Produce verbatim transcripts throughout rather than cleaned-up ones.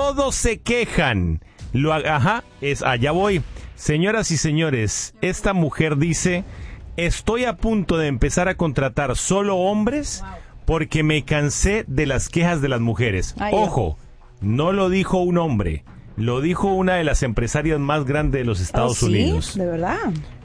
todos se quejan. Lo, ajá, es allá voy. Señoras y señores, esta mujer dice, estoy a punto de empezar a contratar solo hombres porque me cansé de las quejas de las mujeres. Ay, Ojo, no lo dijo un hombre, lo dijo una de las empresarias más grandes de los Estados ¿Oh, sí? Unidos. ¿De verdad?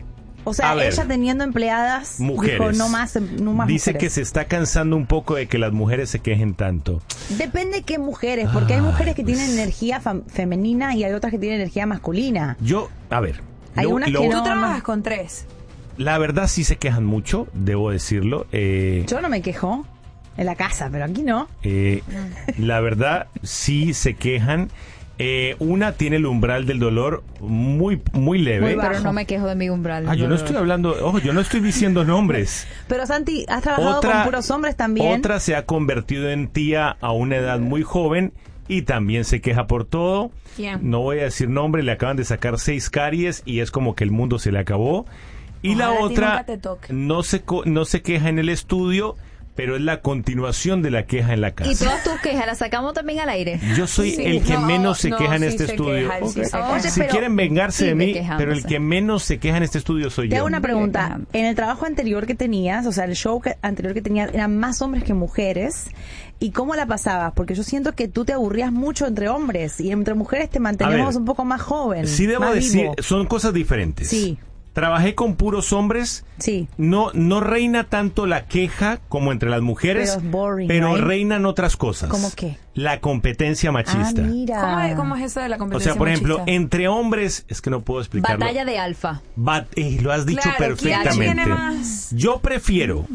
O sea, A ver, ella teniendo empleadas, mujeres. dijo no más, no más Dice mujeres. que se está cansando un poco de que las mujeres se quejen tanto. Depende de qué mujeres, porque hay Ay, mujeres que pues. tienen energía fam- femenina y hay otras que tienen energía masculina. Yo, a ver. Hay lo- unas lo- que Tú no, trabajas no. con tres. La verdad sí se quejan mucho, debo decirlo. Eh, Yo no me quejo en la casa, pero aquí no. eh, la verdad sí se quejan. Eh, una tiene el umbral del dolor muy muy leve. Muy bajo. Pero no me quejo de mi umbral. Ah, yo no estoy hablando, ojo, yo no estoy diciendo nombres. Pero Santi, ¿has trabajado con puros hombres también? Otra se ha convertido en tía a una edad muy joven y también se queja por todo. ¿Quién? No voy a decir nombre, le acaban de sacar seis caries y es como que el mundo se le acabó. Y Ojalá la a ti otra nunca te toque. no se co- no se queja en el estudio, pero es la continuación de la queja en la casa. Y todas tus quejas las sacamos también al aire. Yo soy Sí, el que no, menos se no, queja en sí este se estudio. queja, sí se queja. Oye, Si pero quieren vengarse de vive mí, quejándose. pero el que menos se queja en este estudio soy Te yo. hago una pregunta. En el trabajo anterior que tenías, o sea, el show que- anterior que tenías, eran más hombres que mujeres. ¿Y cómo la pasabas? Porque yo siento que tú te aburrías mucho entre hombres y entre mujeres te manteníamos A ver, un poco más joven. Sí debo más decir, vivo. son cosas diferentes. Sí. Trabajé con puros hombres. Sí. No, no reina tanto la queja como entre las mujeres, Pero es boring, pero ¿right? reinan otras cosas. ¿Cómo qué? La competencia Ah, machista. mira. ¿Cómo es, ¿Cómo es eso de la O competencia sea, por ejemplo, machista? entre hombres, es que no puedo explicarlo. Batalla de alfa. Bat- eh, lo has dicho Claro, ¿quién perfectamente. tiene más? Yo prefiero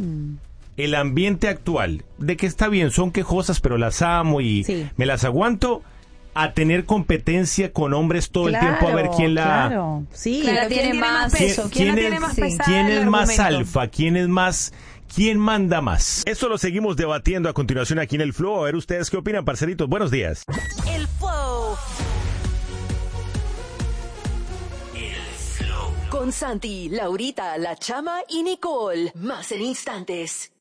el ambiente actual, de que está bien, son quejosas, pero las amo y Sí. me las aguanto, a tener competencia con hombres todo el tiempo a ver quién la... Claro, sí. Claro, ¿quién ¿quién tiene tiene más más- peso? ¿Quién- ¿Quién la quién tiene es- más sí. pesada? ¿Quién el es más argumento? alfa? ¿Quién es más... ¿Quién manda más? Eso lo seguimos debatiendo a continuación aquí en el Flow. A ver ustedes qué opinan, parceritos. Buenos días. El Flow. Con Santi, Laurita, La Chama y Nicole. Más en instantes.